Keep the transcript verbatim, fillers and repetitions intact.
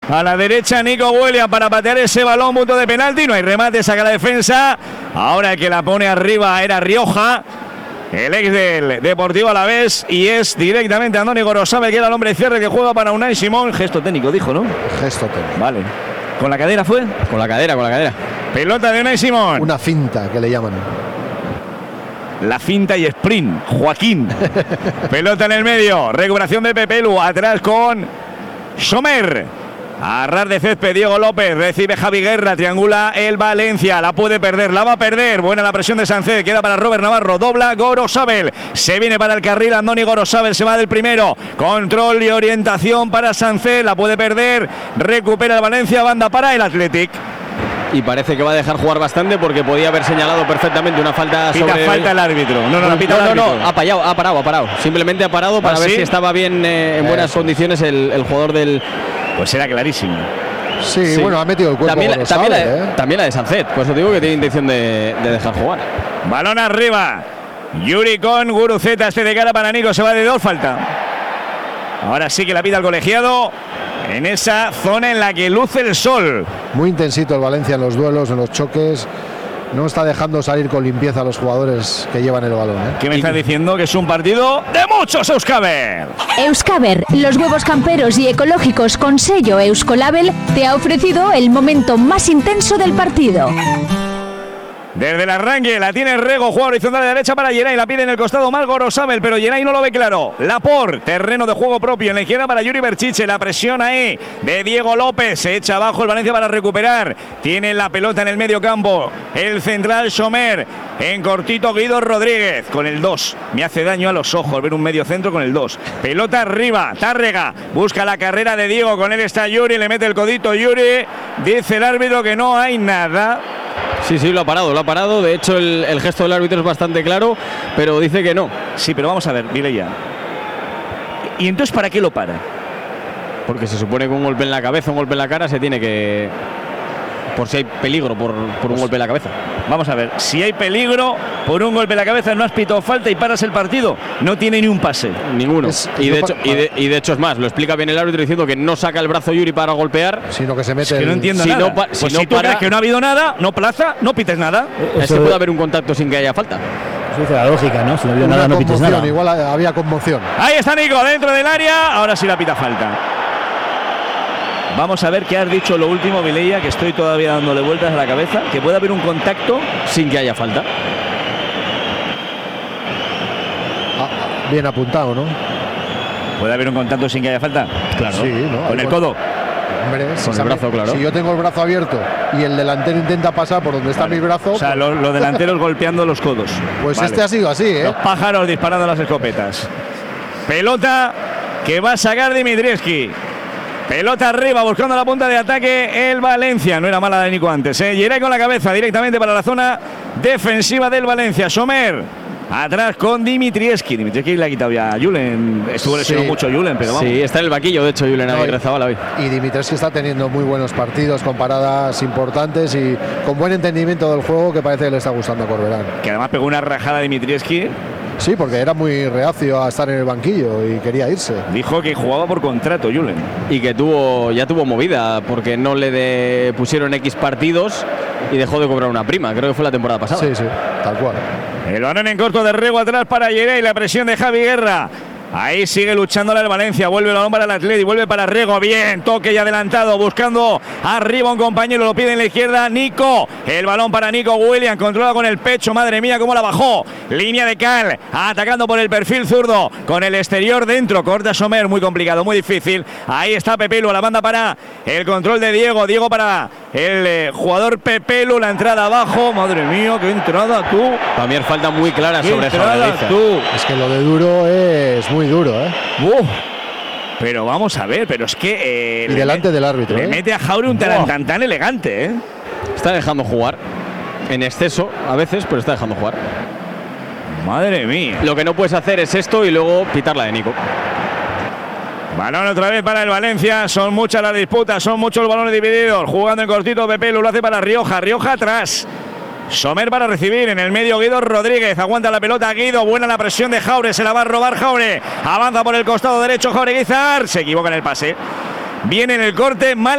A la derecha Nico Williams para patear ese balón, punto de penalti. No hay remate, saca la defensa. Ahora el que la pone arriba era Rioja, el ex del Deportivo Alavés, y es directamente Andoni Gorosabel, que era el hombre cierre que juega para Unai Simón. Gesto técnico, dijo, ¿no? Gesto técnico. Vale. ¿Con la cadera fue? Con la cadera, con la cadera. Pelota de Unai Simón. Una finta que le llaman. La finta y sprint, Joaquín. Pelota en el medio, recuperación de Pepelu, atrás con Sommer. A ras de césped, Diego López, recibe Javi Guerra, triangula el Valencia, la puede perder, la va a perder, buena la presión de Sánchez, queda para Robert Navarro, dobla Gorosabel, se viene para el carril Andoni Gorosabel, se va del primero, control y orientación para Sánchez, la puede perder, recupera el Valencia, banda para el Athletic. Y parece que va a dejar jugar bastante porque podía haber señalado perfectamente una falta pita sobre falta el árbitro. No, no, no, pita no, el árbitro. no, no, ha parado, ha parado, ha parado. Simplemente ha parado para ¿Ah, ver sí? si estaba bien eh, en buenas Eso. condiciones el, el jugador del. Pues era clarísimo. Sí, Sí. bueno, ha metido el cuerpo. También, la- Gorosabel, también, la, ¿eh? también la de Sánchez, pues os digo que tiene intención de, de dejar jugar. Balón arriba. Yuri con Guruceta, este de cara para Nico, se va de dos, falta. Ahora sí que la pita el colegiado en esa zona en la que luce el sol. Muy intensito el Valencia en los duelos, en los choques. No está dejando salir con limpieza a los jugadores que llevan el balón, ¿eh? ¿Qué me está diciendo? Que es un partido de muchos Euskaber. Euskaber, los huevos camperos y ecológicos con sello Euskolabel, te ha ofrecido el momento más intenso del partido. Desde el arranque la tiene Rego, juega horizontal de derecha para Geray, la pide en el costado mal Gorosabel, pero Geray no lo ve claro. Lapor, terreno de juego propio en la izquierda para Yuri Berchiche, la presión ahí de Diego López, se echa abajo el Valencia para recuperar, tiene la pelota en el medio campo, el central Sommer, en cortito Guido Rodríguez, con el dos, me hace daño a los ojos ver un medio centro con el dos, pelota arriba, Tárrega, busca la carrera de Diego, con él está Yuri, le mete el codito Yuri, dice el árbitro que no hay nada. Sí, sí, lo ha parado, lo ha parado. De hecho, el, el gesto del árbitro es bastante claro, pero dice que no. Sí, pero vamos a ver, Mireia. ¿Y entonces para qué lo para? Porque se supone que un golpe en la cabeza, un golpe en la cara, se tiene que. Por si hay peligro por, por un golpe en la cabeza. Vamos a ver, si hay peligro por un golpe en la cabeza, no has pitado falta y paras el partido, no tiene ni un pase. Ninguno. Es- y, de no hecho, pa- y, de, y de hecho es más, lo explica bien el árbitro diciendo que no saca el brazo Yuri para golpear. Sino que se mete. Es que no el- entiendo si nada. no pa- si pues no si tú para- crees que no ha habido nada, no plaza, no pites nada. Es que puede haber un contacto sin que haya falta. Eso dice la lógica, ¿no? Si no ha habido Una nada, no pites conmoción, nada. igual había conmoción. Ahí está Nico, dentro del área, ahora sí la pita falta. Vamos a ver qué has dicho lo último, Mireia, que estoy todavía dándole vueltas a la cabeza, que puede haber un contacto. Sin que haya falta. Ah, ah, bien apuntado, ¿no? ¿Puede haber un contacto sin que haya falta? Claro. Sí, ¿no? Con Ahí el con- codo. Hombre, si Con el sabe- brazo, claro. Si yo tengo el brazo abierto y el delantero intenta pasar por donde está mi brazo, O sea, los, los delanteros golpeando los codos. pues Vale. este ha sido así, ¿eh? Los pájaros disparando las escopetas. Pelota que va a sacar Dimitrievski. Pelota arriba buscando la punta de ataque el Valencia. No era mala de Nico antes, ¿eh? Geray con la cabeza directamente para la zona defensiva del Valencia. Sommer atrás con Dimitrievski. Dimitrievski le ha quitado ya a Julen. Estuvo lesionado Sí. mucho Julen, pero vamos. Sí, está en el vaquillo, de hecho, Julen No, y- Aguirrezabala hoy. Y Dimitrievski está teniendo muy buenos partidos con paradas importantes y con buen entendimiento del juego que parece que le está gustando a Corberán. Que además pegó una rajada a Dimitrievski. Sí, porque era muy reacio a estar en el banquillo y quería irse. Dijo que jugaba por contrato Julen. Y que tuvo ya tuvo movida porque no le de- pusieron X partidos y dejó de cobrar una prima. Creo que fue la temporada pasada. Sí, sí, tal cual. El balón en corto de Rego atrás para Geray, la presión de Javi Guerra. Ahí sigue luchándola el Valencia, vuelve el balón para el Atleti, vuelve para Rego, bien, toque y adelantado, buscando arriba un compañero, lo pide en la izquierda Nico, el balón para Nico Williams, controla con el pecho, madre mía cómo la bajó, línea de Cal, atacando por el perfil zurdo, con el exterior dentro, corta Sommer, muy complicado, muy difícil, ahí está Pepelu, la banda para el control de Diego, Diego para el eh, jugador Pepelu, la entrada abajo, madre mía, qué entrada tú, También falta muy clara qué sobre entrada Jabaleza. tú. Es que lo de Duro es muy duro, ¿eh? Uf. Pero vamos a ver, pero es que. Eh, Y le delante met- del árbitro, Le ¿eh? mete a Jaure un talantán tan elegante, ¿eh? Está dejando jugar. En exceso a veces, pero está dejando jugar. Madre mía. Lo que no puedes hacer es esto y luego pitarla de Nico. Balón otra vez para el Valencia. Son muchas las disputas, son muchos los balones divididos. Jugando en cortito, Pepe lo hace para Rioja. Rioja atrás. Sommer para recibir, en el medio Guido Rodríguez, aguanta la pelota Guido, buena la presión de Jaure, se la va a robar Jaure, avanza por el costado derecho Jaure Guizar, se equivoca en el pase, viene en el corte, mal